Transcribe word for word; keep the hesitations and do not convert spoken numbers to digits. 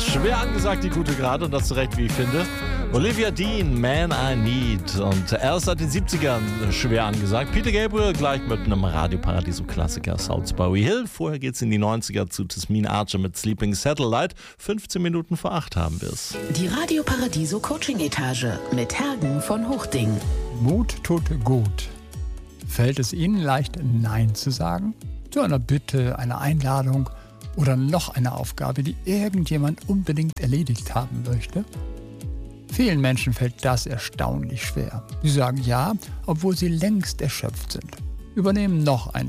Schwer angesagt, die gute gerade, und das zu Recht, wie ich finde. Olivia Dean, Man I Need. Und er ist seit den siebzigern schwer angesagt. Peter Gabriel gleich mit einem Radioparadiso-Klassiker, Salisbury Hill. Vorher geht's in die neunziger zu Tasmin Archer mit Sleeping Satellite. fünfzehn Minuten vor acht haben wir es. Die Radioparadiso Coaching-Etage mit Hergen von Hochding. Mut tut gut. Fällt es Ihnen leicht, Nein zu sagen? Zu einer Bitte, einer Einladung oder noch einer Aufgabe, die irgendjemand unbedingt erledigt haben möchte? Vielen Menschen fällt das erstaunlich schwer. Sie sagen ja, obwohl sie längst erschöpft sind. Übernehmen noch einen